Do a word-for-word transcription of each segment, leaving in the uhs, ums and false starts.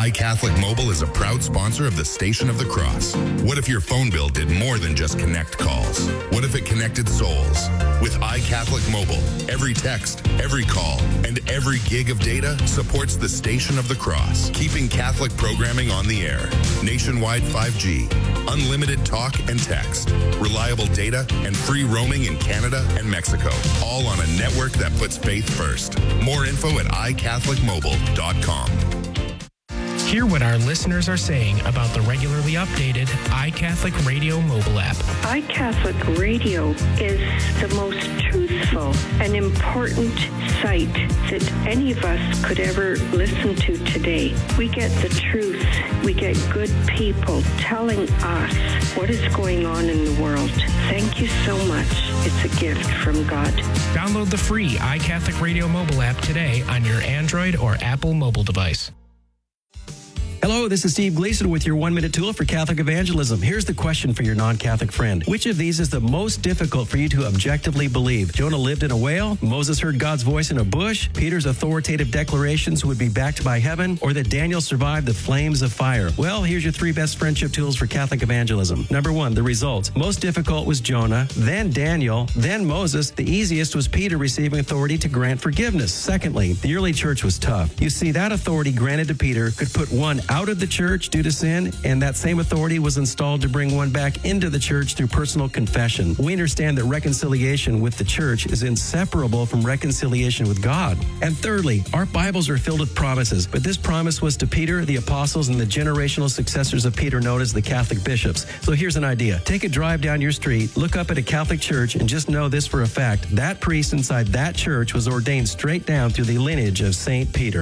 iCatholic Mobile is a proud sponsor of the Station of the Cross. What if your phone bill did more than just connect calls? What if it connected souls? With iCatholic Mobile, every text, every call, and every gig of data supports the Station of the Cross, keeping Catholic programming on the air. Nationwide five G, unlimited talk and text, reliable data, and free roaming in Canada and Mexico, all on a network that puts faith first. More info at i catholic mobile dot com. Hear what our listeners are saying about the regularly updated iCatholic Radio mobile app. iCatholic Radio is the most truthful and important site that any of us could ever listen to today. We get the truth. We get good people telling us what is going on in the world. Thank you so much. It's a gift from God. Download the free iCatholic Radio mobile app today on your Android or Apple mobile device. Hello, this is Steve Gleason with your one-minute tool for Catholic evangelism. Here's the question for your non-Catholic friend. Which of these is the most difficult for you to objectively believe? Jonah lived in a whale? Moses heard God's voice in a bush? Peter's authoritative declarations would be backed by heaven? Or that Daniel survived the flames of fire? Well, here's your three best friendship tools for Catholic evangelism. Number one, the results. Most difficult was Jonah, then Daniel, then Moses. The easiest was Peter receiving authority to grant forgiveness. Secondly, the early church was tough. You see, that authority granted to Peter could put one out of the church due to sin, and that same authority was installed to bring one back into the church through personal confession. We understand that reconciliation with the church is inseparable from reconciliation with God. And thirdly, our Bibles are filled with promises, but this promise was to Peter, the apostles, and the generational successors of Peter known as the Catholic bishops. So here's an idea. Take a drive down your street, look up at a Catholic church, and just know this for a fact. That priest inside that church was ordained straight down through the lineage of Saint Peter.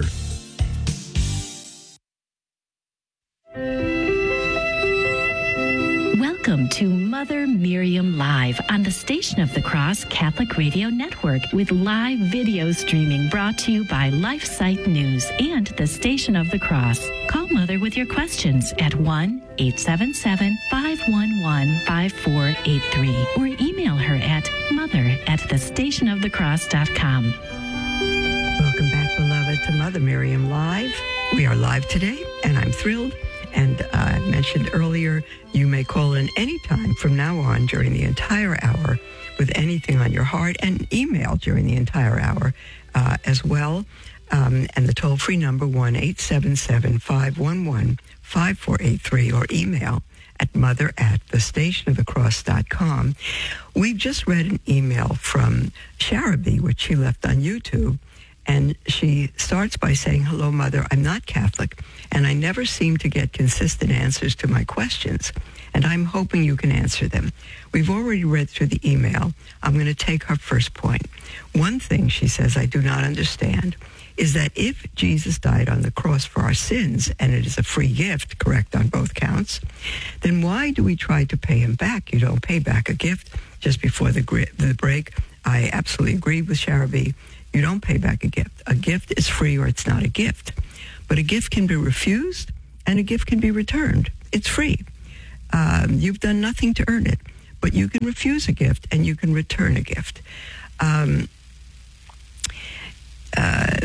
Welcome to Mother Miriam Live on the Station of the Cross Catholic Radio Network with live video streaming brought to you by LifeSite News and the Station of the Cross. Call Mother with your questions at one eight seven seven, five one one, five four eight three or email her at mother at the station of the cross dot com. Welcome back, beloved, to Mother Miriam Live. We are live today, and I'm thrilled. And uh, I mentioned earlier, you may call in anytime from now on during the entire hour with anything on your heart, and email during the entire hour uh, as well. Um, and the toll-free number, one eight seven seven, five one one, five four eight three, or email at mother at the station of the cross dot com. We've just read an email from Sharabi, which she left on YouTube. And she starts by saying, hello, Mother, I'm not Catholic, and I never seem to get consistent answers to my questions, and I'm hoping you can answer them. We've already read through the email. I'm going to take her first point. One thing, she says, I do not understand is that if Jesus died on the cross for our sins, and it is a free gift, correct on both counts, then why do we try to pay him back? You don't pay back a gift. Just before the, the break, I absolutely agree with Sharabi. You don't pay back a gift. A gift is free or it's not a gift. But a gift can be refused and a gift can be returned. It's free. Um, you've done nothing to earn it, but you can refuse a gift and you can return a gift. Um, uh,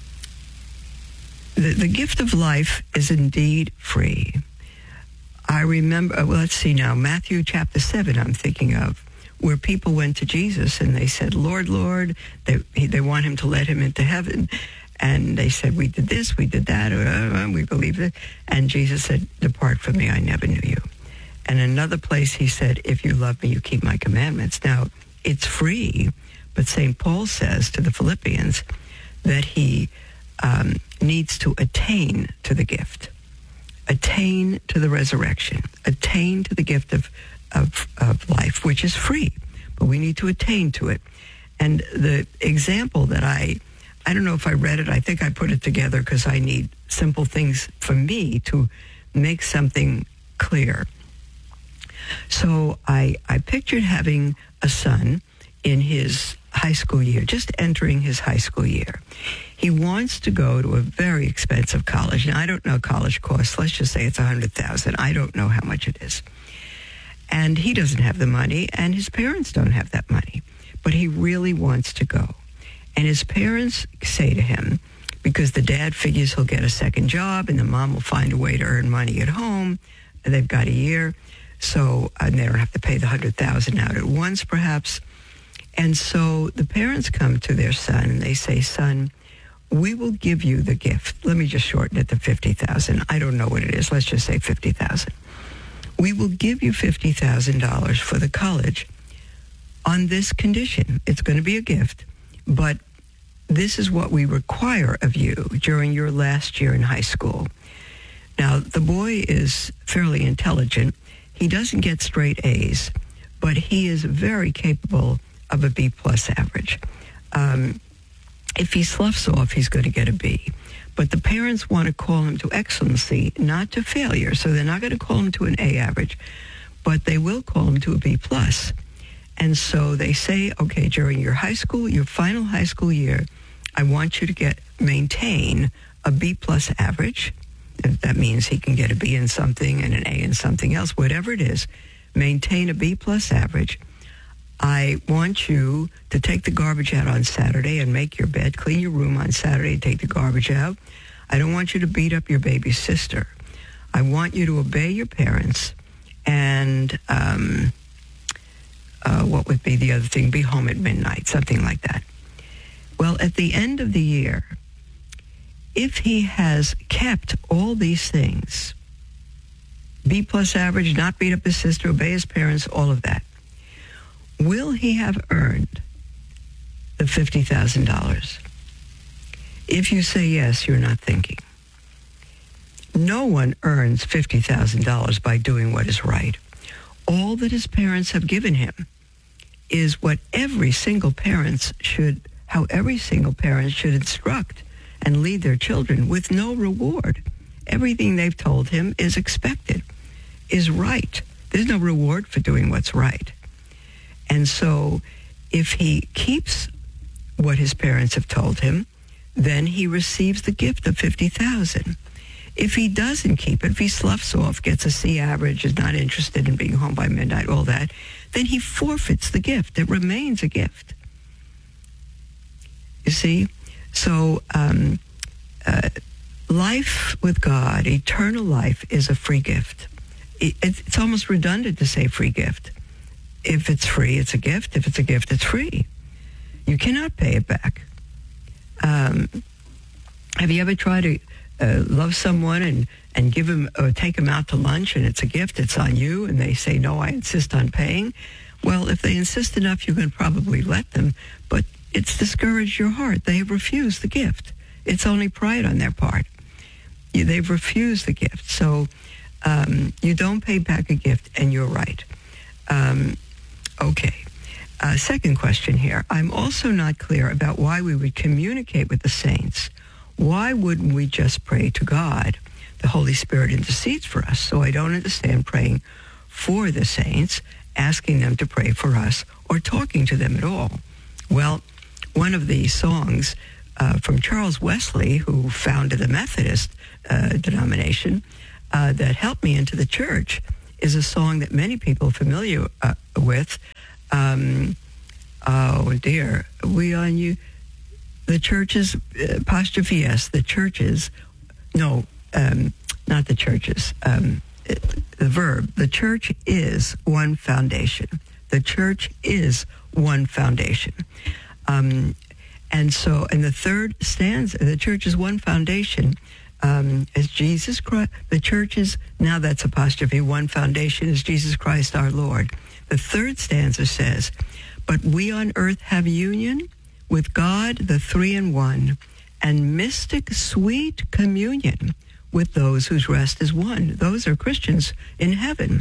the, the gift of life is indeed free. I remember, well, let's see now, Matthew chapter seven I'm thinking of, where people went to Jesus and they said, Lord, Lord, they they want him to let him into heaven. And they said, we did this, we did that, uh, we believed it. And Jesus said, depart from me, I never knew you. And another place he said, if you love me, you keep my commandments. Now, it's free, but Saint Paul says to the Philippians that he um, needs to attain to the gift, attain to the resurrection, attain to the gift of Of, of life, which is free, but we need to attain to it. And the example that I, I don't know if I read it, I think I put it together because I need simple things for me to make something clear. So I, I pictured having a son in his high school year, just entering his high school year. He wants to go to a very expensive college. Now, I don't know college costs. Let's just say it's one hundred thousand dollars. I don't know how much it is. And he doesn't have the money, and his parents don't have that money. But he really wants to go. And his parents say to him, because the dad figures he'll get a second job and the mom will find a way to earn money at home. And they've got a year, so and they don't have to pay the one hundred thousand dollars out at once, perhaps. And so the parents come to their son and they say, son, we will give you the gift. Let me just shorten it to fifty thousand dollars. I don't know what it is. Let's just say fifty thousand dollars. We will give you fifty thousand dollars for the college on this condition. It's going to be a gift, but this is what we require of you during your last year in high school. Now, the boy is fairly intelligent. He doesn't get straight A's, but he is very capable of a B plus average. Um, if he sloughs off, he's going to get a B. But the parents want to call him to excellency, not to failure. So they're not going to call him to an A average, but they will call him to a B plus. And so they say, okay, during your high school, your final high school year, I want you to get maintain a B plus average. If that means he can get a B in something and an A in something else, whatever it is, maintain a B plus average. I want you to take the garbage out on Saturday and make your bed, clean your room on Saturday and take the garbage out. I don't want you to beat up your baby sister. I want you to obey your parents and um, uh, what would be the other thing? Be home at midnight, something like that. Well, at the end of the year, if he has kept all these things, B plus average, not beat up his sister, obey his parents, all of that, will he have earned the fifty thousand dollars? If you say yes, you're not thinking. No one earns fifty thousand dollars by doing what is right. All that his parents have given him is what every single parent should, how every single parent should instruct and lead their children with no reward. Everything they've told him is expected, is right. There's no reward for doing what's right. And so if he keeps what his parents have told him, then he receives the gift of fifty thousand dollars. If he doesn't keep it, if he sloughs off, gets a C average, is not interested in being home by midnight, all that, then he forfeits the gift. It remains a gift. You see? So um, uh, life with God, eternal life, is a free gift. It, it's almost redundant to say free gift. If it's free, it's a gift. If it's a gift, it's free. You cannot pay it back. Um, have you ever tried to uh, love someone and, and give him or take him out to lunch and it's a gift, it's on you, and they say, no, I insist on paying? Well, if they insist enough, you can probably let them, but it's discouraged your heart. They have refused the gift. It's only pride on their part. You, they've refused the gift. So um, you don't pay back a gift, and you're right. Um, okay. Uh, second question here. I'm also not clear about why we would communicate with the saints. Why wouldn't we just pray to God? The Holy Spirit intercedes for us. So I don't understand praying for the saints, asking them to pray for us, or talking to them at all. Well, one of the songs uh, from Charles Wesley, who founded the Methodist uh, denomination, uh, that helped me into the church, is a song that many people are familiar uh, with. Um, oh, dear. We on you. The churches, uh, apostrophe S, the churches, no, um, not the churches, um, it, the verb, the church is one foundation. The church is one foundation. Um, and so, and the third stanza, the church is one foundation, um, as Jesus Christ, the church is, now that's apostrophe, one foundation is Jesus Christ our Lord. The third stanza says, but we on earth have union with God, the three in one, and mystic sweet communion with those whose rest is one. Those are Christians in heaven.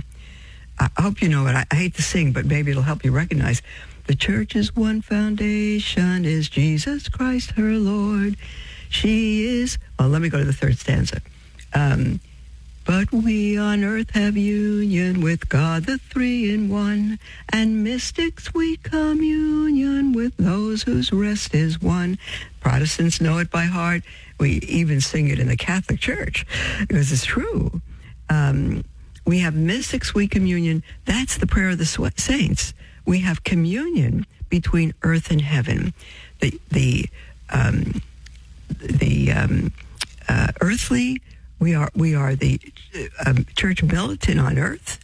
I hope you know it. I, I hate to sing, but maybe it'll help you recognize. The church's one foundation is Jesus Christ her Lord. She is, well, let me go to the third stanza. Um, but we on earth have union with God, the three in one, and mystic sweet communion with those whose rest is one. Protestants know it by heart. We even sing it in the Catholic Church because it's true. Um, we have mystic sweet communion. That's the prayer of the saints. We have communion between earth and heaven. The the um, the um, uh, earthly. We are we are the uh, um, church militant on earth.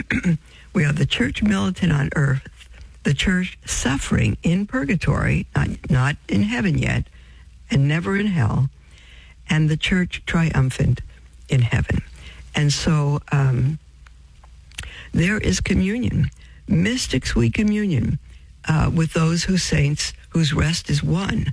We are the church militant on earth, the church suffering in purgatory, not, not in heaven yet, and never in hell, and the church triumphant in heaven. And so um, there is communion, mystic sweet communion uh, with those whose saints, whose rest is won.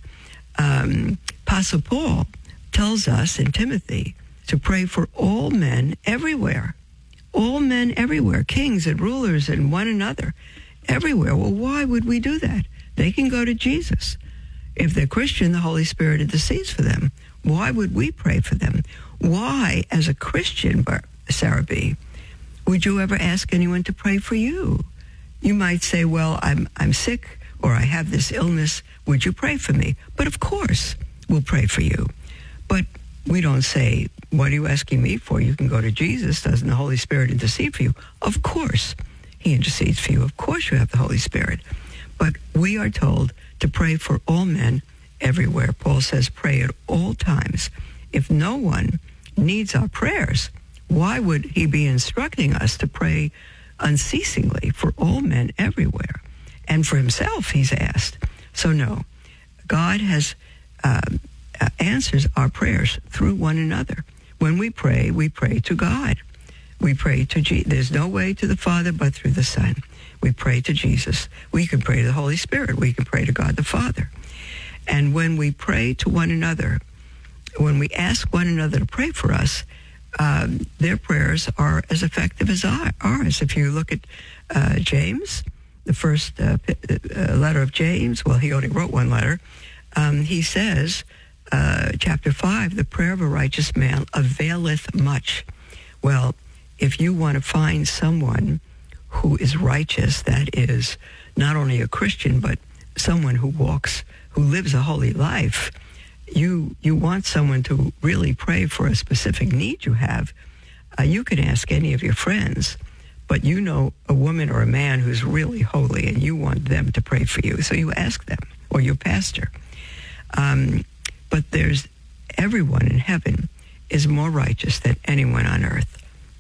Um, Apostle Paul tells us in Timothy to pray for all men everywhere. All men everywhere, kings and rulers and one another, everywhere. Well, why would we do that? They can go to Jesus. If they're Christian, the Holy Spirit intercedes for them. Why would we pray for them? Why, as a Christian, Sarah B., would you ever ask anyone to pray for you? You might say, well, I'm I'm sick, or I have this illness. Would you pray for me? But of course, we'll pray for you. But we don't say, what are you asking me for? You can go to Jesus. Doesn't the Holy Spirit intercede for you? Of course, he intercedes for you. Of course you have the Holy Spirit. But we are told to pray for all men everywhere. Paul says, pray at all times. If no one needs our prayers, why would he be instructing us to pray unceasingly for all men everywhere? And for himself, he's asked. So no, God has um, uh, answers our prayers through one another. When we pray, we pray to God. We pray to Jesus. There's no way to the Father but through the Son. We pray to Jesus. We can pray to the Holy Spirit. We can pray to God the Father. And when we pray to one another, when we ask one another to pray for us, um, their prayers are as effective as ours. If you look at uh, James, the first uh, uh, letter of James, well, he only wrote one letter. Um, he says, uh, chapter five, the prayer of a righteous man availeth much. Well, if you want to find someone who is righteous, that is not only a Christian, but someone who walks, who lives a holy life, you you want someone to really pray for a specific need you have, uh, you can ask any of your friends, but you know a woman or a man who's really holy and you want them to pray for you, so you ask them, or your pastor. Um, but there's, everyone in heaven is more righteous than anyone on earth.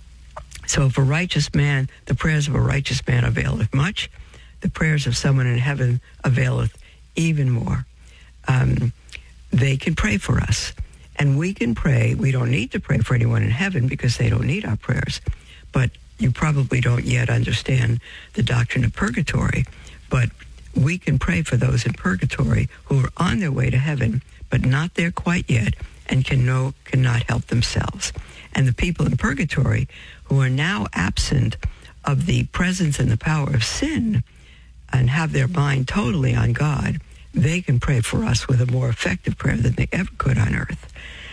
So if a righteous man, the prayers of a righteous man availeth much, the prayers of someone in heaven availeth even more. Um, they can pray for us. And we can pray. We don't need to pray for anyone in heaven because they don't need our prayers. But you probably don't yet understand the doctrine of purgatory. But we can pray for those in purgatory who are on their way to heaven, but not there quite yet, and can know, cannot help themselves. And the people in purgatory who are now absent of the presence and the power of sin and have their mind totally on God, they can pray for us with a more effective prayer than they ever could on earth.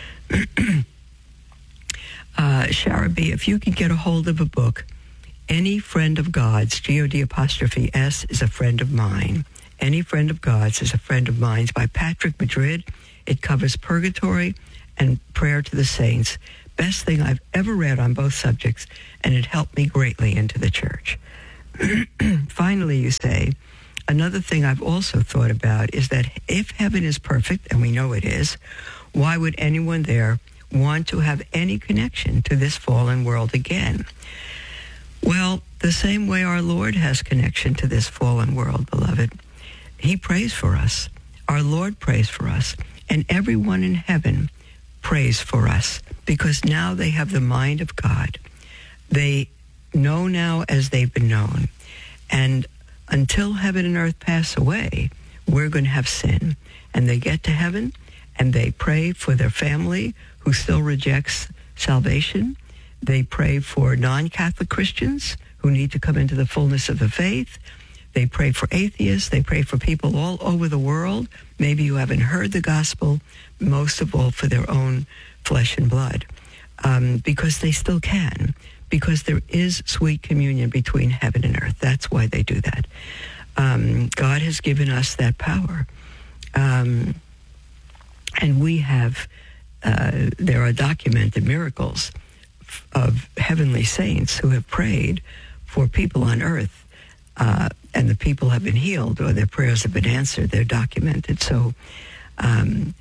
uh, Shara, if you can get a hold of a book, Any Friend of God's, G O D apostrophe S, is a friend of mine. Any Friend of God's is a friend of mine, by Patrick Madrid. It covers purgatory and prayer to the saints. Best thing I've ever read on both subjects, and it helped me greatly into the church. Finally, you say, another thing I've also thought about is that if heaven is perfect, and we know it is, why would anyone there want to have any connection to this fallen world again? Well, the same way our Lord has connection to this fallen world, beloved. He prays for us. Our Lord prays for us. And everyone in heaven prays for us, because now they have the mind of God. They know now as they've been known. And until heaven and earth pass away, we're going to have sin. And they get to heaven, and they pray for their family who still rejects salvation. They pray for non-Catholic Christians who need to come into the fullness of the faith. They pray for atheists. They pray for people all over the world. Maybe you haven't heard the gospel, most of all for their own flesh and blood, um, because they still can, because there is sweet communion between heaven and earth. That's why they do that. Um, God has given us that power. Um, and we have, uh, there are documented miracles of heavenly saints who have prayed for people on earth, uh, and the people have been healed, or their prayers have been answered. They're documented. So um,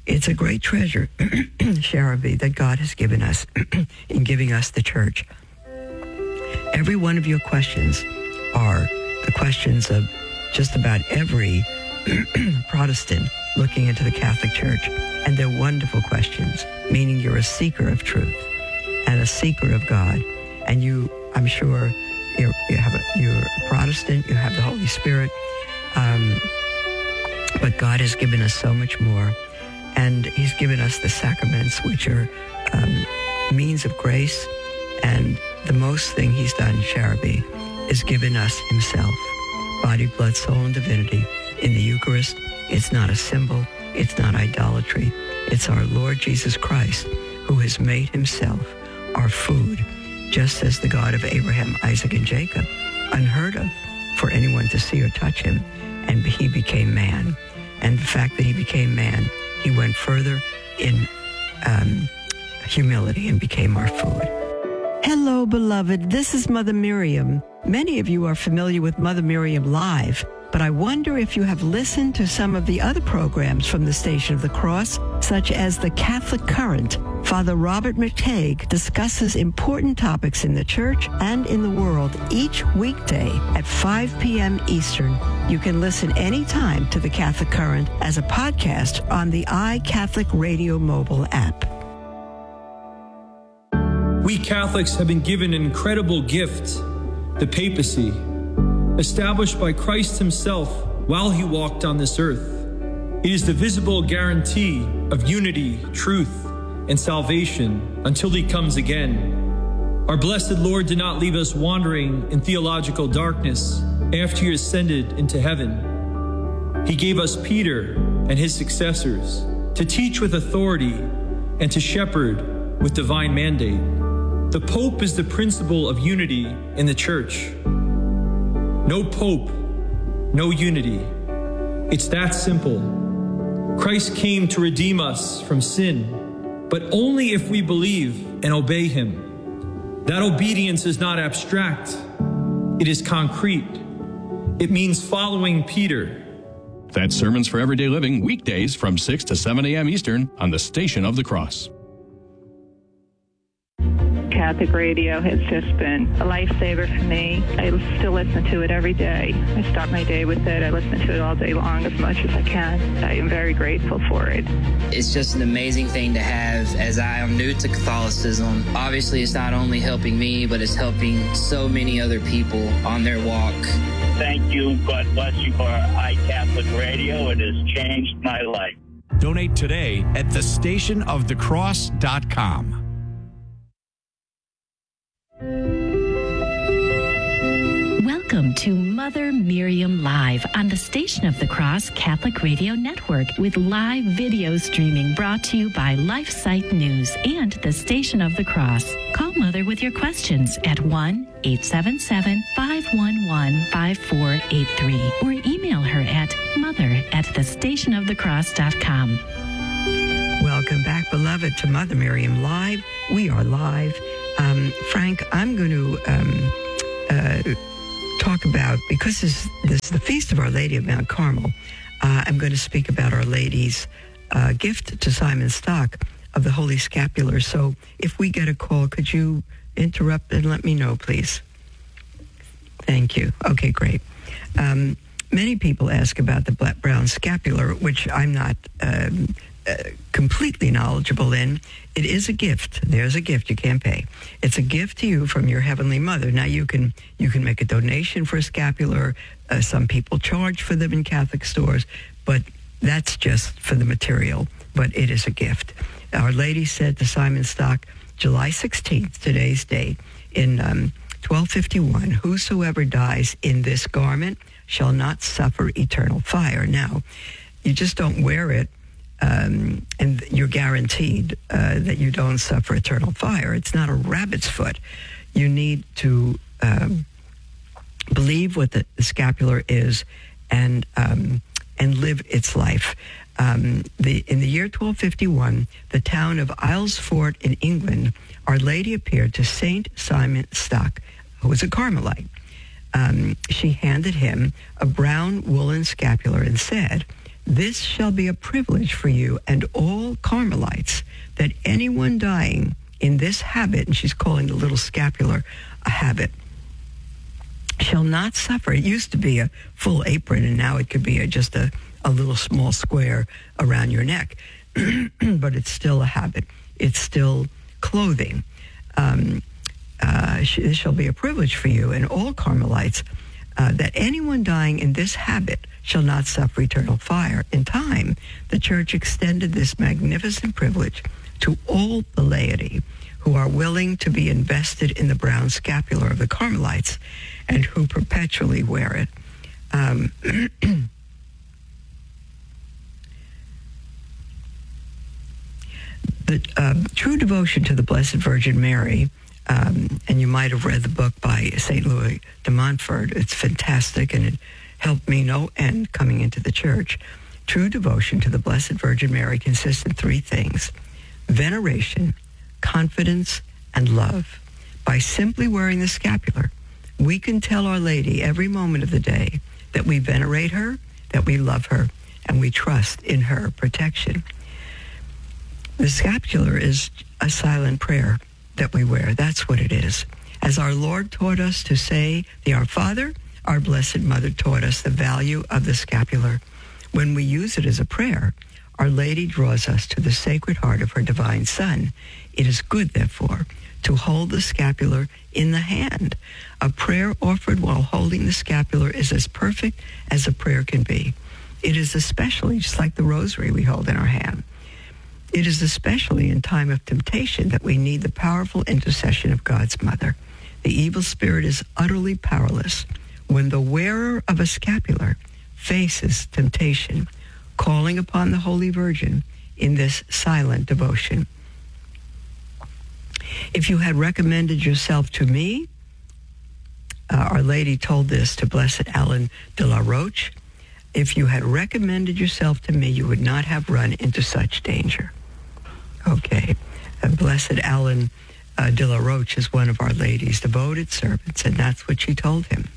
it's a great treasure, Sharabi, that God has given us in giving us the church. Every one of your questions are the questions of just about every Protestant looking into the Catholic Church. And they're wonderful questions, meaning you're a seeker of truth and a seeker of God. And you, I'm sure, you're, you have a, you're a Protestant, you have the Holy Spirit, um, but God has given us so much more. And he's given us the sacraments, which are um, means of grace. And the most thing he's done, Sharabi, is given us himself, body, blood, soul, and divinity in the Eucharist. It's not a symbol. It's not idolatry. It's our Lord Jesus Christ, who has made himself our food, just as the God of Abraham, Isaac, and Jacob, unheard of for anyone to see or touch him. And he became man. And the fact that he became man, he went further in um, humility and became our food. Hello, beloved. This is Mother Miriam. Many of you are familiar with Mother Miriam Live, but I wonder if you have listened to some of the other programs from the Station of the Cross, such as The Catholic Current. Father Robert McTague discusses important topics in the church and in the world each weekday at five p.m. Eastern. You can listen anytime to The Catholic Current as a podcast on the iCatholic Radio mobile app. We Catholics have been given an incredible gift, the papacy, established by Christ himself while he walked on this earth. It is the visible guarantee of unity, truth, and salvation until he comes again. Our blessed Lord did not leave us wandering in theological darkness after he ascended into heaven. He gave us Peter and his successors to teach with authority and to shepherd with divine mandate. The Pope is the principle of unity in the Church. No Pope, no unity. It's that simple. Christ came to redeem us from sin, but only if we believe and obey him. That obedience is not abstract. It is concrete. It means following Peter. That's Sermons for Everyday Living, weekdays from six to seven a.m. Eastern on the Station of the Cross. Catholic radio has just been a lifesaver for me. I still listen to it every day. I start my day with it. I listen to it all day long as much as I can. I am very grateful for it. It's just an amazing thing to have as I am new to Catholicism. Obviously, it's not only helping me, but it's helping so many other people on their walk. Thank you. God bless you for iCatholic Radio. It has changed my life. Donate today at the station of the cross dot com. Welcome to Mother Miriam Live on the Station of the Cross Catholic Radio Network with live video streaming brought to you by LifeSite News and the Station of the Cross. Call Mother with your questions at one eight seven seven, five one one, five four eight three or email her at mother at the station of the cross dot com. Welcome back, beloved, to Mother Miriam Live. We are live. Um, Frank, I'm going to um, uh, talk about, because this, this is the Feast of Our Lady of Mount Carmel, uh, I'm going to speak about Our Lady's uh, gift to Simon Stock of the Holy Scapular. So if we get a call, could you interrupt and let me know, please? Thank you. Okay, great. Um, many people ask about the black brown scapular, which I'm not um, uh, completely knowledgeable in. It is a gift. There's a gift you can't pay. It's a gift to you from your Heavenly Mother. Now, you can you can make a donation for a scapular. Uh, some people charge for them in Catholic stores, but that's just for the material. But it is a gift. Our Lady said to Simon Stock, July sixteenth, today's date, in um, twelve fifty-one, whosoever dies in this garment shall not suffer eternal fire. Now, you just don't wear it, um, and you're guaranteed uh, that you don't suffer eternal fire. It's not a rabbit's foot. You need to um, believe what the, the scapular is and um, and live its life. Um, the, in the year twelve fifty-one, the town of Aylesford in England, Our Lady appeared to Saint Simon Stock, who was a Carmelite. Um, she handed him a brown woolen scapular and said, This shall be a privilege for you and all Carmelites, that anyone dying in this habit," and she's calling the little scapular a habit, "shall not suffer." It used to be a full apron, and now it could be a, just a, a little small square around your neck. But it's still a habit. It's still clothing. Um, uh, sh- this shall be a privilege for you and all Carmelites, uh, that anyone dying in this habit shall not suffer eternal fire. In time, the church extended this magnificent privilege to all the laity who are willing to be invested in the brown scapular of the Carmelites and who perpetually wear it. Um, the uh, true devotion to the Blessed Virgin Mary, um, and you might have read the book by Saint Louis de Montfort. It's fantastic, and it helped me no end coming into the church. True devotion to the Blessed Virgin Mary consists in three things: veneration, confidence, and love. By simply wearing the scapular, we can tell Our Lady every moment of the day that we venerate her, that we love her, and we trust in her protection. The scapular is a silent prayer that we wear. That's what it is. As our Lord taught us to say the Our Father, our Blessed Mother taught us the value of the scapular. When we use it as a prayer, Our Lady draws us to the Sacred Heart of her Divine Son. It is good, therefore, to hold the scapular in the hand. A prayer offered while holding the scapular is as perfect as a prayer can be. It is especially, just like the rosary we hold in our hand, it is especially in time of temptation that we need the powerful intercession of God's Mother. The evil spirit is utterly powerless when the wearer of a scapular faces temptation, calling upon the Holy Virgin in this silent devotion. If you had recommended yourself to me, uh, Our Lady told this to Blessed Alan de la Roche, if you had recommended yourself to me, you would not have run into such danger. Okay. Uh, Blessed Alan uh, de la Roche is one of Our Lady's devoted servants, and that's what she told him.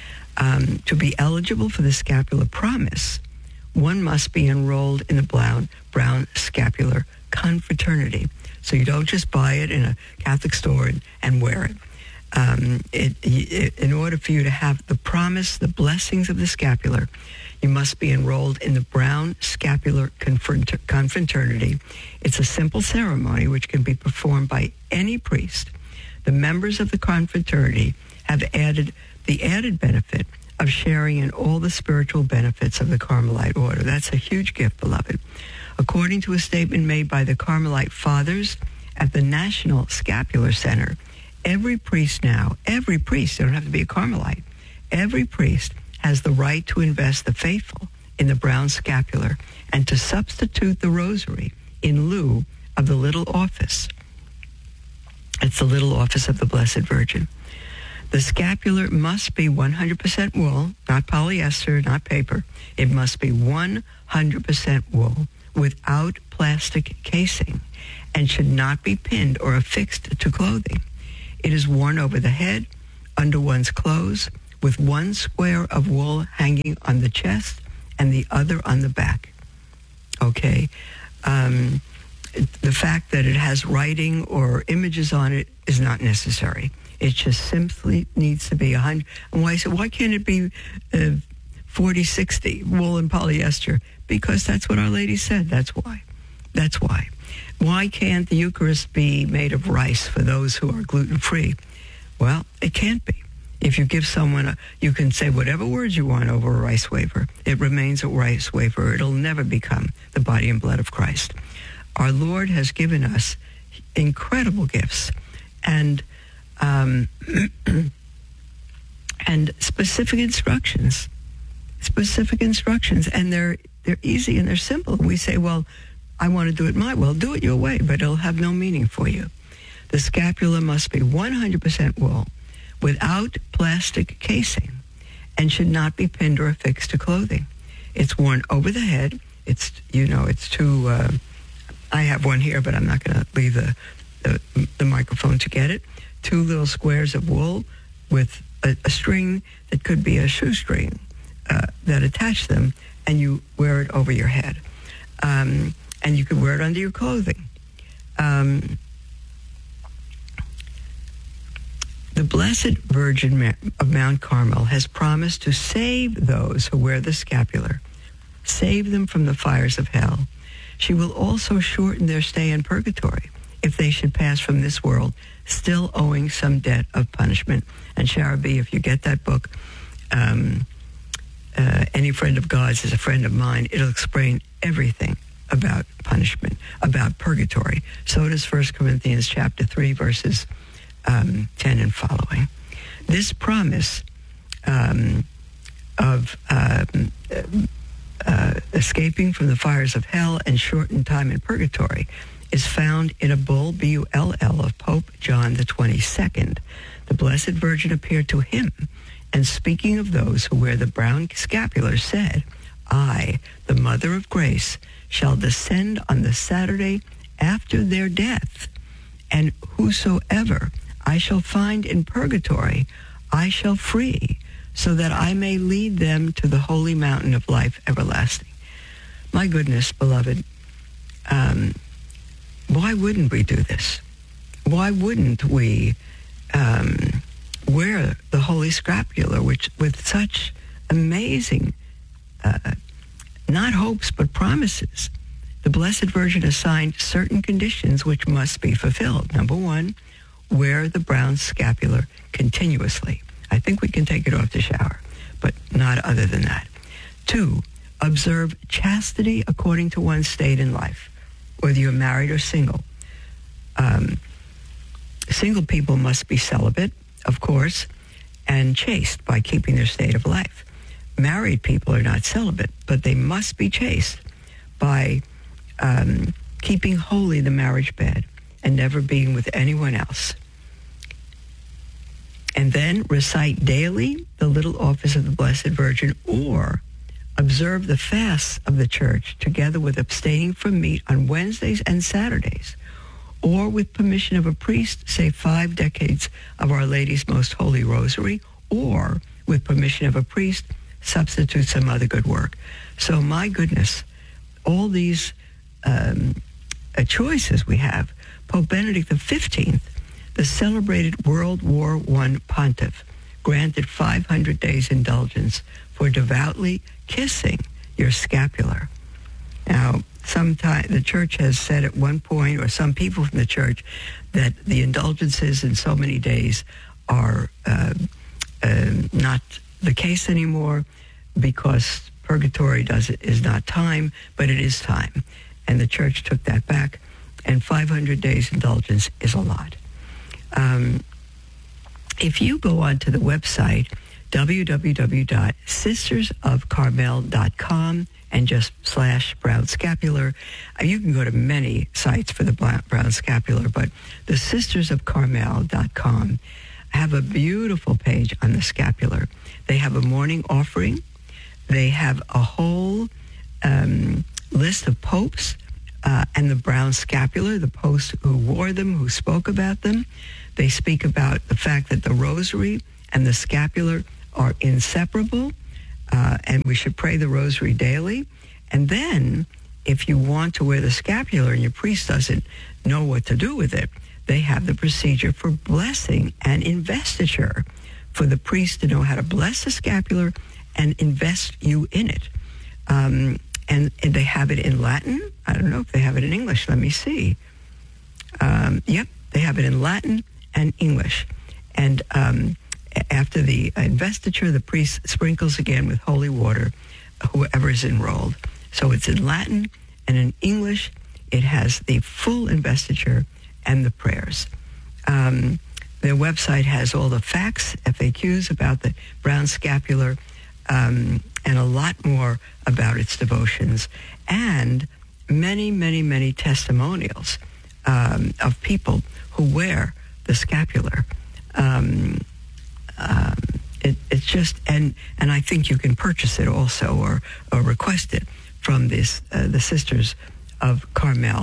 Um, to be eligible for the scapular promise, one must be enrolled in the brown, brown scapular confraternity. So you don't just buy it in a Catholic store and, and wear it. Um, it, it. In order for you to have the promise, the blessings of the scapular, you must be enrolled in the brown scapular confraternity. It's a simple ceremony which can be performed by any priest. The members of the confraternity have added the added benefit of sharing in all the spiritual benefits of the Carmelite order. That's a huge gift, beloved. According to a statement made by the Carmelite Fathers at the National Scapular Center, every priest now, every priest, they don't have to be a Carmelite, every priest has the right to invest the faithful in the brown scapular and to substitute the rosary in lieu of the little office. It's the little office of the Blessed Virgin. The scapular must be one hundred percent wool, not polyester, not paper. It must be one hundred percent wool without plastic casing and should not be pinned or affixed to clothing. It is worn over the head, under one's clothes, with one square of wool hanging on the chest and the other on the back. Okay? Um, the fact that it has writing or images on it is not necessary. It just simply needs to be one hundred. And why, so why can't it be uh, forty sixty wool and polyester? Because that's what Our Lady said. That's why. That's why. Why can't the Eucharist be made of rice for those who are gluten-free? Well, it can't be. If you give someone a, you can say whatever words you want over a rice wafer. It remains a rice wafer. It'll never become the body and blood of Christ. Our Lord has given us incredible gifts and um, and specific instructions. Specific instructions, and they're they're easy and they're simple. We say, well, I want to do it my way. Well, do it your way, but it'll have no meaning for you. The scapula must be one hundred percent wool, without plastic casing, and should not be pinned or affixed to clothing. It's worn over the head. It's, you know, it's too, uh, I have one here, but I'm not going to leave the, the the microphone to get it. Two little squares of wool with a, a string that could be a shoestring uh, that attach them, and you wear it over your head. Um, and you could wear it under your clothing. Um, the Blessed Virgin of Mount Carmel has promised to save those who wear the scapular, save them from the fires of hell. She will also shorten their stay in purgatory if they should pass from this world still owing some debt of punishment. And Shara B., if you get that book, um, uh, Any Friend of God's is a Friend of Mine, it'll explain everything about punishment, about purgatory. So does First Corinthians chapter three, verses um, ten and following. This promise um, of um, uh, escaping from the fires of hell and shortened time in purgatory is found in a bull, B U L L, of Pope John the twenty-second. The Blessed Virgin appeared to him, and speaking of those who wear the brown scapular, said, I, the Mother of Grace, shall descend on the Saturday after their death, and whosoever I shall find in purgatory, I shall free, so that I may lead them to the holy mountain of life everlasting. My goodness, beloved, um, why wouldn't we do this? Why wouldn't we um, wear the holy scapular, which with such amazing, uh, not hopes, but promises? The Blessed Virgin assigned certain conditions which must be fulfilled. Number one, wear the brown scapular continuously. I think we can take it off the shower, but not other than that. Two, observe chastity according to one's state in life, whether you're married or single. Um, single people must be celibate, of course, and chaste by keeping their state of life. Married people are not celibate, but they must be chaste by um, keeping holy the marriage bed and never being with anyone else. And then recite daily the little office of the Blessed Virgin, or observe the fasts of the church together with abstaining from meat on Wednesdays and Saturdays, or with permission of a priest, say five decades of Our Lady's Most Holy Rosary, or with permission of a priest, substitute some other good work. So my goodness, all these um, uh, choices we have. Pope Benedict the fifteenth, the celebrated World War One pontiff, granted five hundred days indulgence for devoutly kissing your scapular. Now, sometime the church has said at one point, or some people from the church, that the indulgences in so many days are uh, uh, not the case anymore, because purgatory does it is not time, but it is time. And the church took that back, and five hundred days indulgence is a lot. Um, if you go onto the website, w w w dot sisters of carmel dot com, and just slash brown scapular, uh, you can go to many sites for the brown scapular, but the sisters of carmel dot com have a beautiful page on the scapular. They have a morning offering. They have a whole um, list of popes uh, and the brown scapular, the popes who wore them, who spoke about them. They speak about the fact that the rosary and the scapular are inseparable, uh, and we should pray the rosary daily. And then, if you want to wear the scapular and your priest doesn't know what to do with it, they have the procedure for blessing and investiture, for the priest to know how to bless the scapular and invest you in it. Um, and, and they have it in Latin. I don't know if they have it in English. Let me see. Um, yep, they have it in Latin and English. And um, after the investiture, the priest sprinkles again with holy water whoever is enrolled. So it's in Latin and in English. It has the full investiture and the prayers. Um, their website has all the facts, F A Qs about the brown scapular, um, and a lot more about its devotions, and many, many, many testimonials um, of people who wear the scapular. Um, um, it, it's just, and and I think you can purchase it also, or or request it from this uh, the Sisters of Carmel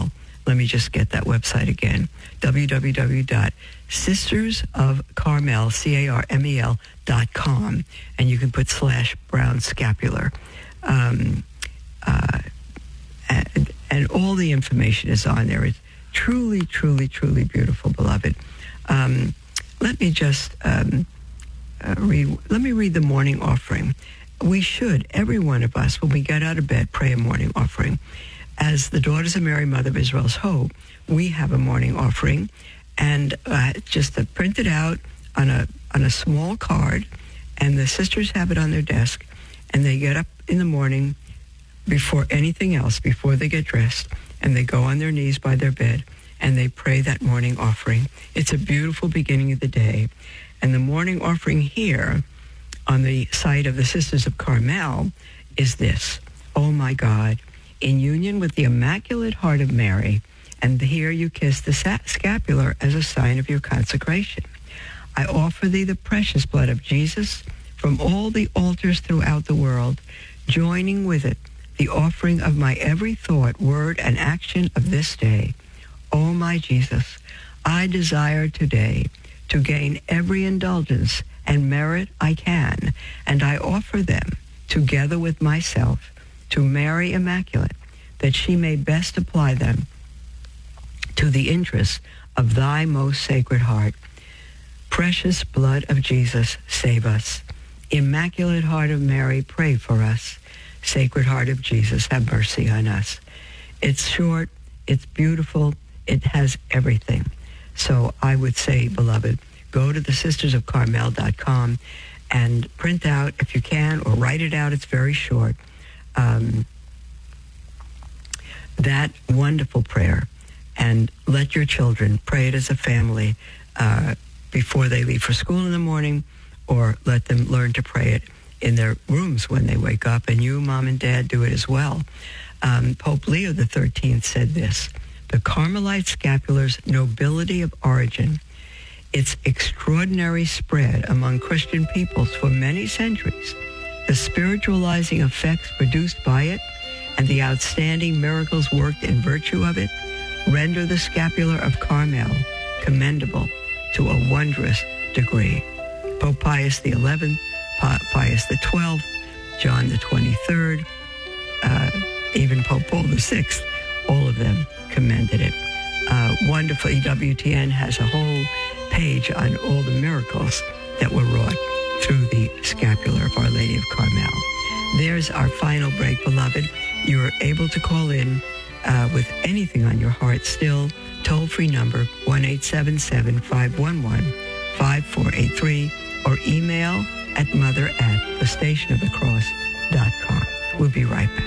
Let me just get that website again, w w w dot sisters of carmel, C A R M E L dot com, and you can put slash brown scapular. Um, uh, and, and all the information is on there. It's truly, truly, truly beautiful, beloved. Um, let me just um, uh, read, let me read the morning offering. We should, every one of us, when we get out of bed, pray a morning offering. As the Daughters of Mary, Mother of Israel's Hope, we have a morning offering, and uh, just to print it out on a on a small card, and the sisters have it on their desk, and they get up in the morning before anything else, before they get dressed, and they go on their knees by their bed, and they pray that morning offering. It's a beautiful beginning of the day. And the morning offering here on the site of the Sisters of Carmel is this: oh my God, in union with the Immaculate Heart of Mary, and here you kiss the scapular as a sign of your consecration. I offer thee the precious blood of Jesus from all the altars throughout the world, joining with it the offering of my every thought, word, and action of this day. O my Jesus, I desire today to gain every indulgence and merit I can, and I offer them, together with myself, to Mary Immaculate, that she may best apply them to the interests of thy most sacred heart. Precious blood of Jesus, save us. Immaculate Heart of Mary, pray for us. Sacred Heart of Jesus, have mercy on us. It's short, it's beautiful, it has everything. So I would say, beloved, go to the sisters of carmel dot com and print out, if you can, or write it out, it's very short, um, that wonderful prayer. And let your children pray it as a family uh, before they leave for school in the morning, or let them learn to pray it in their rooms when they wake up. And you, Mom and Dad, do it as well. Um, Pope Leo the thirteenth said this: the Carmelite scapular's nobility of origin, its extraordinary spread among Christian peoples for many centuries, the spiritualizing effects produced by it, and the outstanding miracles worked in virtue of it, render the scapular of Carmel commendable to a wondrous degree. Pope Pius the eleventh, Pius the twelfth, John the twenty-third, uh, even Pope Paul the sixth, all of them commended it. Uh, wonderful. E W T N has a whole page on all the miracles that were wrought through the scapular of Our Lady of Carmel. There's our final break, beloved. You're able to call in uh, with anything on your heart still. Toll-free number, one eight seven seven, five one one, five four eight three, or email at mother at the station of the cross dot com. We'll be right back.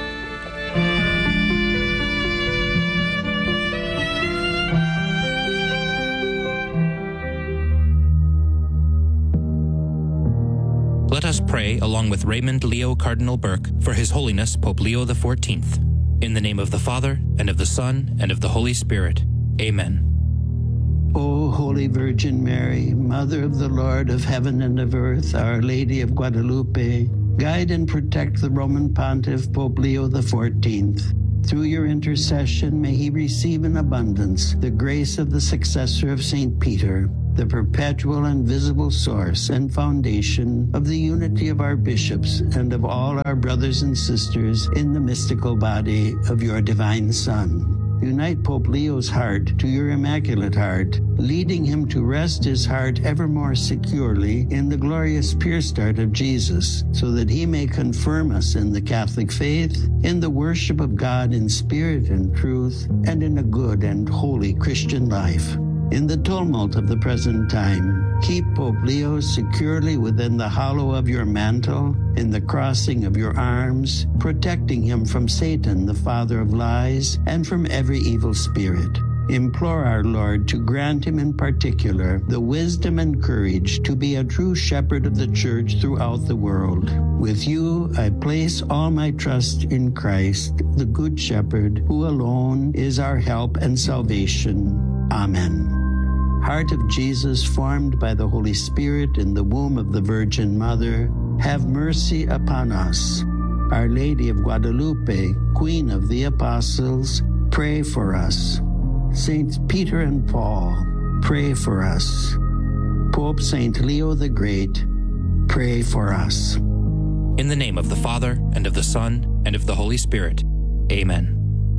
Let us pray along with Raymond Leo Cardinal Burke for His Holiness Pope Leo the fourteenth. In the name of the Father, and of the Son, and of the Holy Spirit. Amen. O Holy Virgin Mary, Mother of the Lord of heaven and of earth, Our Lady of Guadalupe, guide and protect the Roman Pontiff Pope Leo the fourteenth. Through your intercession, may he receive in abundance the grace of the successor of Saint Peter, the perpetual and visible source and foundation of the unity of our bishops and of all our brothers and sisters in the mystical body of your divine Son. Unite Pope Leo's heart to your Immaculate Heart, leading him to rest his heart ever more securely in the glorious pure start of Jesus, so that he may confirm us in the Catholic faith, in the worship of God in spirit and truth, and in a good and holy Christian life. In the tumult of the present time, keep Pope Leo securely within the hollow of your mantle, in the crossing of your arms, protecting him from Satan, the father of lies, and from every evil spirit. Implore our Lord to grant him in particular the wisdom and courage to be a true shepherd of the church throughout the world. With you, I place all my trust in Christ, the Good Shepherd, who alone is our help and salvation. Amen. Heart of Jesus, formed by the Holy Spirit in the womb of the Virgin Mother, have mercy upon us. Our Lady of Guadalupe, Queen of the Apostles, pray for us. Saints Peter and Paul, pray for us. Pope Saint Leo the Great, pray for us. In the name of the Father, and of the Son, and of the Holy Spirit. Amen.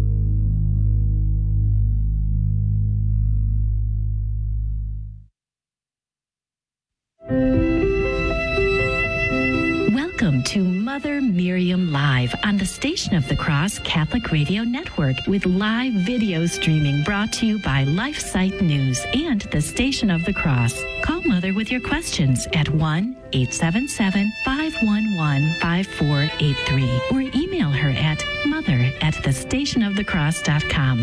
Welcome to Mother Miriam Live on the Station of the Cross Catholic Radio Network with live video streaming brought to you by LifeSite News and the Station of the Cross. Call Mother with your questions at one eight seven seven, five one one, five four eight three or email her at mother at the station of the cross dot com.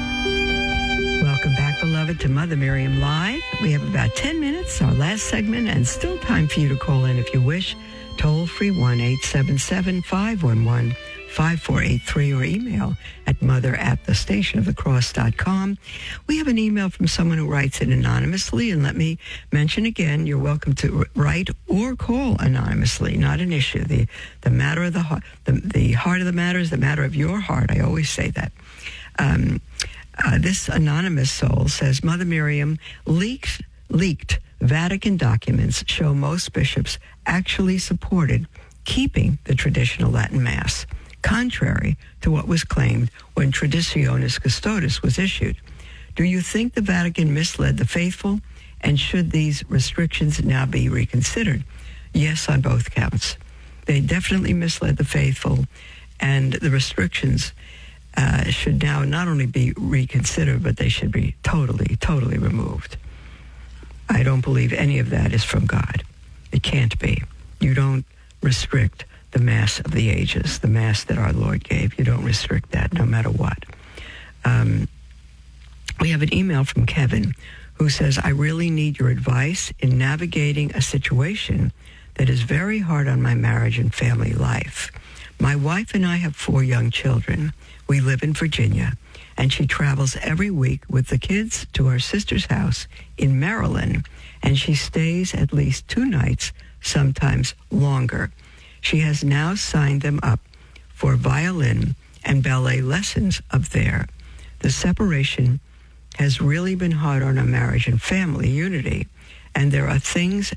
Welcome back, beloved, to Mother Miriam Live. We have about ten minutes, our last segment, and still time for you to call in if you wish. Toll free one eight seven seven, five one one, five four eight three or email at mother at the station of the cross dot com. We have an email from someone who writes it anonymously, and let me mention again, you're welcome to write or call anonymously, not an issue. The the matter of the heart, the, the heart of the matter is the matter of your heart. I always say that. Um, uh, this anonymous soul says, Mother Miriam, leaked leaked Vatican documents show most bishops actually supported keeping the traditional Latin Mass, contrary to what was claimed when Traditionis Custodes was issued. Do you think the Vatican misled the faithful, and should these restrictions now be reconsidered? Yes, on both counts. They definitely misled the faithful, and the restrictions uh, should now not only be reconsidered, but they should be totally, totally removed. I don't believe any of that is from God. It can't be. You don't restrict the Mass of the ages, the Mass that our Lord gave. You don't restrict that no matter what. Um, we have an email from Kevin who says, I really need your advice in navigating a situation that is very hard on my marriage and family life. My wife and I have four young children. We live in Virginia, and she travels every week with the kids to her sister's house in Maryland, and she stays at least two nights, sometimes longer. She has now signed them up for violin and ballet lessons up there. The separation has really been hard on our marriage and family unity, and there are things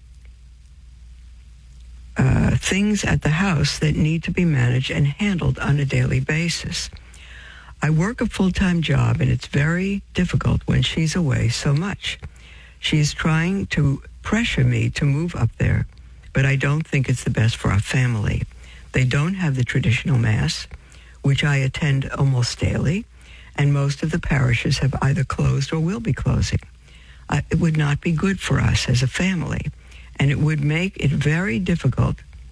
uh, things at the house that need to be managed and handled on a daily basis. I work a full-time job, and it's very difficult when she's away so much. She's trying to pressure me to move up there, but I don't think it's the best for our family. They don't have the traditional Mass, which I attend almost daily, and most of the parishes have either closed or will be closing. Uh, it would not be good for us as a family, and it would make it very difficult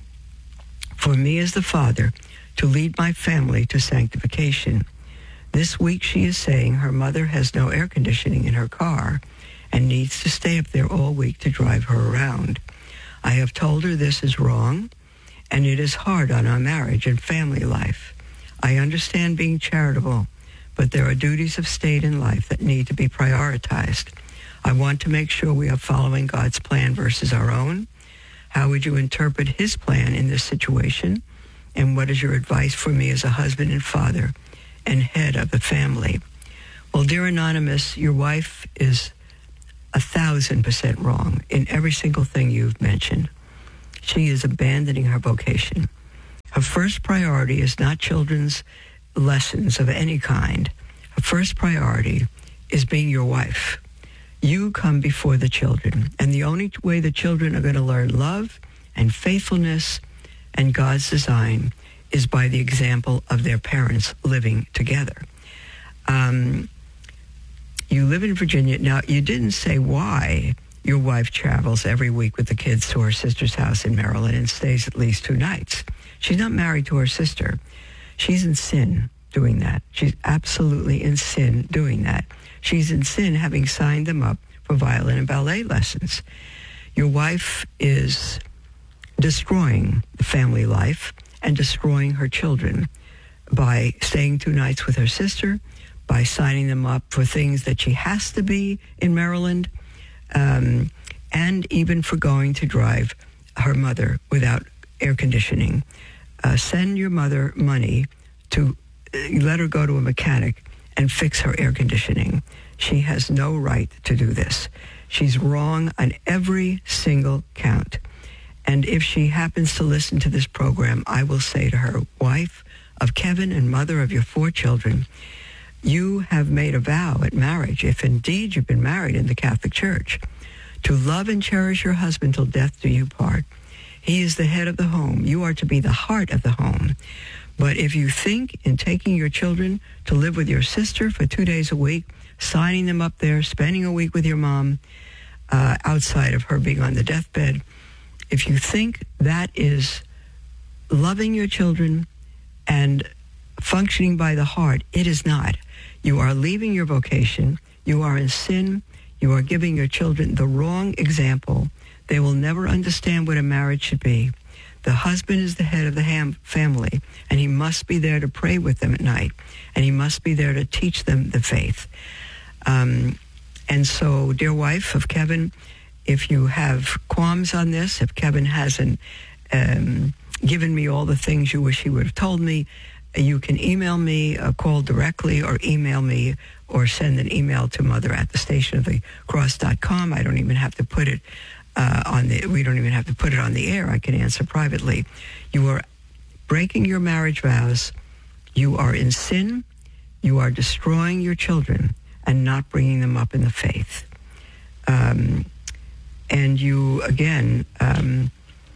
for me as the father to lead my family to sanctification. This week she is saying her mother has no air conditioning in her car and needs to stay up there all week to drive her around. I have told her this is wrong, and it is hard on our marriage and family life. I understand being charitable, but there are duties of state in life that need to be prioritized. I want to make sure we are following God's plan versus our own. How would you interpret his plan in this situation? And what is your advice for me as a husband and father and head of the family? Well, dear Anonymous, your wife is a thousand percent wrong in every single thing you've mentioned. She is abandoning her vocation. Her first priority is not children's lessons of any kind. Her first priority is being your wife. You come before the children, and the only way the children are going to learn love and faithfulness and God's design is by the example of their parents living together. Um, you live in Virginia. Now, you didn't say why your wife travels every week with the kids to her sister's house in Maryland and stays at least two nights. She's not married to her sister. She's in sin doing that. She's absolutely in sin doing that. She's in sin having signed them up for violin and ballet lessons. Your wife is destroying the family life and destroying her children by staying two nights with her sister, by signing them up for things that she has to be in Maryland, um, and even for going to drive her mother without air conditioning. Uh, send your mother money to let her go to a mechanic and fix her air conditioning. She has no right to do this. She's wrong on every single count. And if she happens to listen to this program, I will say to her, wife of Kevin and mother of your four children, you have made a vow at marriage, if indeed you've been married in the Catholic Church, to love and cherish your husband till death do you part. He is the head of the home. You are to be the heart of the home. But if you think in taking your children to live with your sister for two days a week, signing them up there, spending a week with your mom, uh, outside of her being on the deathbed, if you think that is loving your children and functioning by the heart, it is not. You are leaving your vocation. You are in sin. You are giving your children the wrong example. They will never understand what a marriage should be. The husband is the head of the ham- family, and he must be there to pray with them at night, and he must be there to teach them the faith. Um, and so, dear wife of Kevin, if you have qualms on this, if Kevin hasn't um, given me all the things you wish he would have told me, you can email me, uh, call directly, or email me, or send an email to mother at the station of the cross dot com. I don't even have to put it uh, on the, we don't even have to put it on the air. I can answer privately. You are breaking your marriage vows. You are in sin. You are destroying your children and not bringing them up in the faith. Um, and you, again, um,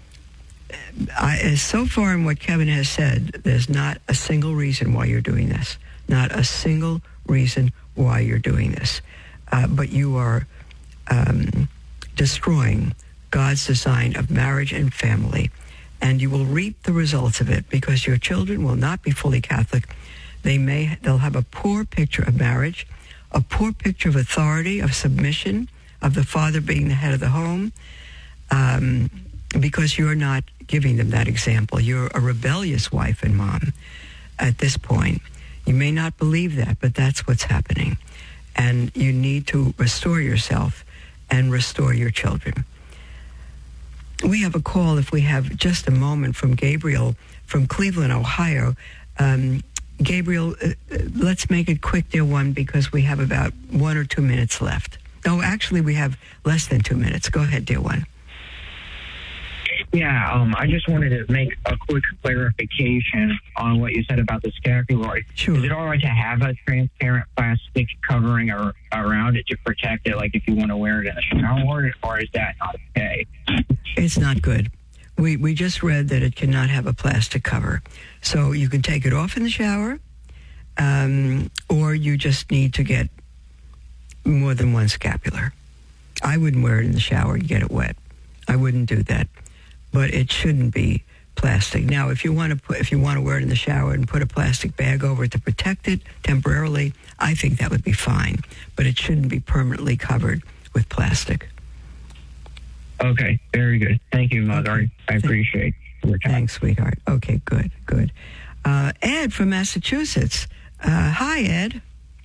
I, so far in what Kevin has said, there's not a single reason why you're doing this. Not a single reason why you're doing this. Uh, but you are um, destroying God's design of marriage and family. And you will reap the results of it because your children will not be fully Catholic. They may, they'll have a poor picture of marriage, a poor picture of authority, of submission, of the father being the head of the home, um, because you're not giving them that example. You're a rebellious wife and mom at this point. You may not believe that, but that's what's happening. And you need to restore yourself and restore your children. We have a call, if we have just a moment, from Gabriel from Cleveland, Ohio. Um, Gabriel, uh, let's make it quick, dear one, because we have about one or two minutes left. Oh, actually, we have less than two minutes. Go ahead, dear one. Yeah, um, I just wanted to make a quick clarification on what you said about the scapular. Sure. Is it all right to have a transparent plastic covering or, around it to protect it, like if you want to wear it in the shower, or is that not okay? It's not good. We we just read that it cannot have a plastic cover. So you can take it off in the shower, um, or you just need to get more than one scapular. I wouldn't wear it in the shower and get it wet. I wouldn't do that. But it shouldn't be plastic. Now, if you want to put, if you want to wear it in the shower and put a plastic bag over it to protect it temporarily, I think that would be fine. But it shouldn't be permanently covered with plastic. Okay, very good. Thank you, Mother. Okay. I appreciate your time. Thanks, sweetheart. Okay, good, good. Uh, Ed from Massachusetts. Uh, hi, Ed.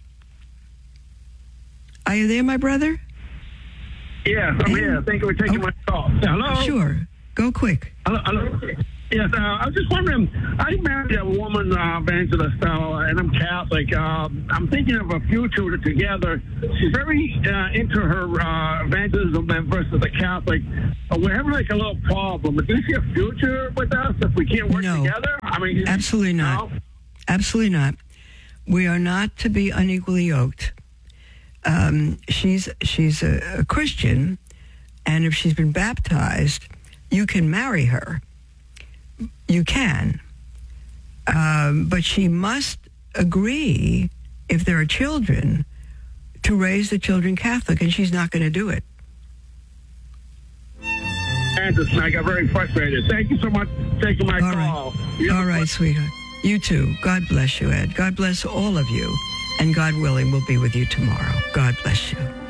Are you there, my brother? Yes, I'm Ed? here. Thank you for taking oh. my call. Hello? Sure. Go quick. Hello? Hello? Yes, uh, I was just wondering, I married a woman, uh, evangelist, uh, and I'm Catholic. Uh, I'm thinking of a future together. She's very uh, into her uh, evangelism versus the Catholic. Uh, we're having like a little problem. Do you see a future with us if we can't work no. together? I mean, absolutely not. No? Absolutely not. We are not to be unequally yoked. Um, she's she's a, a Christian, and if she's been baptized, you can marry her. You can. Um, but she must agree, if there are children, to raise the children Catholic, and she's not going to do it. Anderson, I got very frustrated. Thank you so much for taking my all call. Right. All right, sweetheart. You too. God bless you, Ed. God bless all of you. And God willing, we'll be with you tomorrow. God bless you.